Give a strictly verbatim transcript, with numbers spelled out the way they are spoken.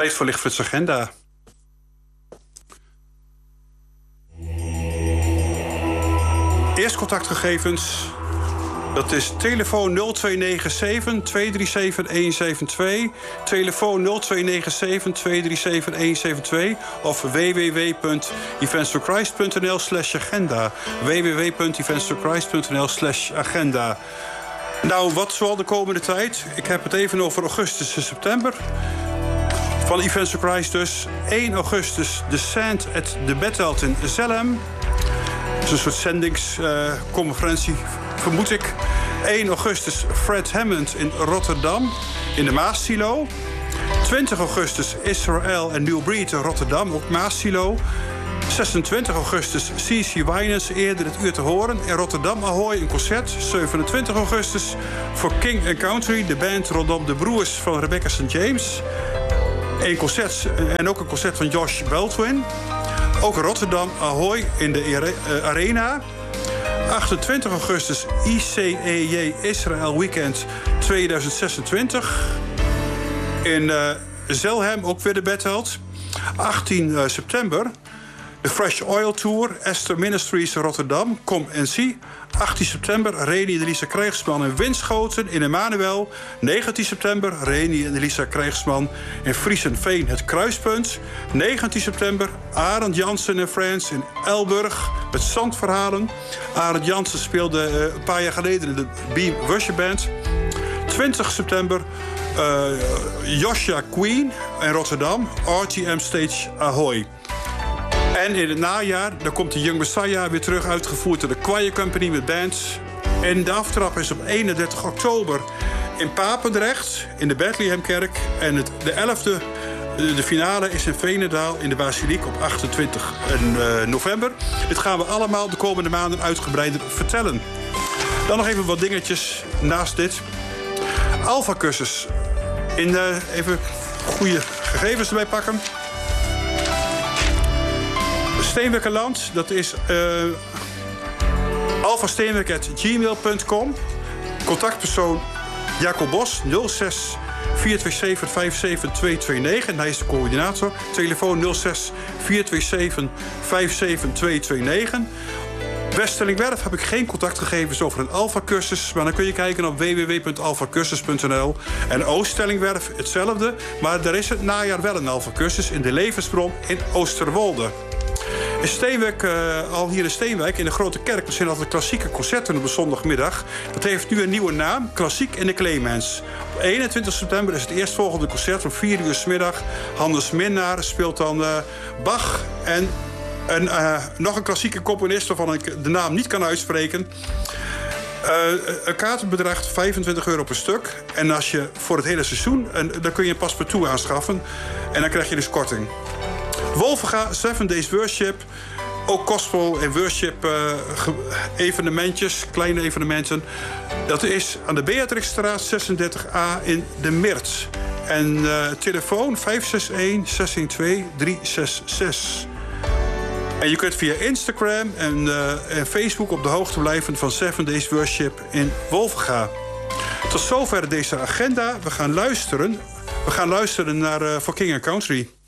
Tijd voor Lichtfrits Agenda. Eerst contactgegevens. Dat is telefoon nul twee negen zeven twee drie zeven een zeven twee. Telefoon nul twee negen zeven twee drie zeven een zeven twee. Of w w w punt events for christ punt n l slash agenda. w w w punt events for christ punt n l slash agenda. Nou, wat zoal de komende tijd? Ik heb het even over augustus en september. Van Events for Christ dus. één augustus, de Sand at the Battle in Zelhem. Dat is een soort zendingsconferentie, uh, vermoed ik. één augustus, Fred Hammond in Rotterdam, in de Maassilo. twintig augustus, Israël en New Breed in Rotterdam, ook Maassilo. zesentwintig augustus, C C Winans, eerder het uur te horen. In Rotterdam, Ahoy, een concert. zevenentwintig augustus, voor King and Country, de band rondom de broers van Rebecca Saint James. Een concert en ook een concert van Josh Baldwin. Ook Rotterdam, Ahoy in de Arena. achtentwintig augustus, I C E J Israël Weekend tweeduizend zesentwintig. In uh, Zelhem, ook weer de Betheld. achttien september, de Fresh Oil Tour, Esther Ministries Rotterdam, kom en zie. achttien september, Reni en Elisa Krijgsman in Winschoten in Emmanuel. negentien september, Reni en Elisa Krijgsman in Friesenveen, het Kruispunt. negentien september, Arend Jansen en Friends in Elburg, met zandverhalen. Arend Jansen speelde uh, een paar jaar geleden in de Beam Worship Band. twintig september, uh, Joshua Queen in Rotterdam, R T M Stage Ahoy. En in het najaar, dan komt de Young Messiah weer terug, uitgevoerd door de Choir Company met bands. En de aftrap is op eenendertig oktober in Papendrecht, in de Bethlehemkerk. En het, de elfde, de finale, is in Veenendaal in de Basiliek op achtentwintig november. Dit gaan we allemaal de komende maanden uitgebreider vertellen. Dan nog even wat dingetjes naast dit. Alpha-cursus. In de, even goede gegevens erbij pakken. Steenwerkerland, dat is uh, alphasteenwerk at gmail punt com. Contactpersoon Jacob Bos, nul zes vier twee zeven vijf zeven twee twee negen. En hij is de coördinator. Telefoon nul zes vier twee zeven vijf zeven twee twee negen. Weststellingwerf heb ik geen contactgegevens over een Alpha-cursus, maar dan kun je kijken op w w w punt alphacursus punt n l. En Ooststellingwerf hetzelfde, maar er is het najaar wel een Alpha-cursus in de Levensbron in Oosterwolde. In Steenwijk, uh, al hier in Steenwijk, in de Grote Kerk, er zijn altijd klassieke concerten op de zondagmiddag. Dat heeft nu een nieuwe naam, Klassiek in de Clemens. Op eenentwintig september is het eerstvolgende concert om vier uur 's middag. Hans Minnaar speelt dan uh, Bach en een, uh, nog een klassieke componist waarvan ik de naam niet kan uitspreken. Uh, een kaart bedraagt vijfentwintig euro per stuk. En als je voor het hele seizoen, en, dan kun je een paspartout aanschaffen. En dan krijg je dus korting. Wolvenga, Seven Days Worship. Ook gospel en worship uh, evenementjes, kleine evenementen. Dat is aan de Beatrixstraat zesendertig A in de Meert. En uh, telefoon vijf zes een zes een twee drie zes zes. En je kunt via Instagram en, uh, en Facebook op de hoogte blijven van Seven Days Worship in Wolvenga. Tot zover deze agenda. We gaan luisteren. We gaan luisteren naar uh, For King and Country.